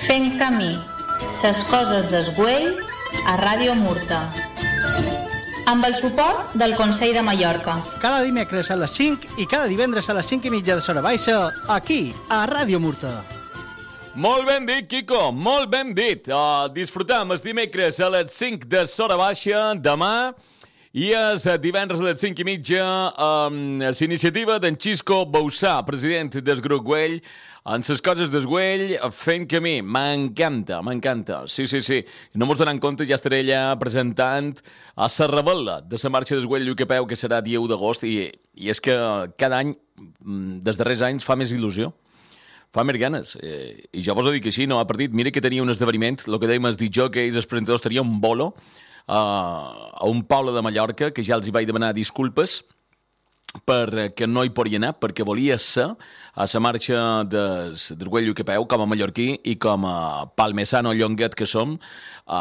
Fent camí, ses coses del Güell a Ràdio Murta. Amb el suport del Consell de Mallorca. Cada dimecres a les 5 i cada divendres a les 5:30 de Sora Baixa, aquí, a Ràdio Murta. Molt ben dit, Quico, molt ben dit. Disfrutam els dimecres a les 5 de Sora Baixa, demà, i els divendres a les 5:30 amb l'iniciativa d'en Xisco Boussà, president del grup Güell, en ses coses del Güell, fent camí. M'encanta, m'encanta. Sí. No mos donant compte, ja estaré allà presentant a la rebel·la de la marxa del Güell Llucapeu, que serà dia 1 d'agost, i és que cada any, des darrers anys, fa més il·lusió. Fa més ganes. I jo vos ho dic així, no ha partit. Mira que tenia un esdeveniment, el que dèiem els DJs, els presentadors, tenia un bolo a un poble de Mallorca, que ja els hi vaig demanar disculpes perquè no hi podia anar, perquè volia ser a la marxa del Güell Llucapeu com a mallorquí i com a palmesano llonguet que som,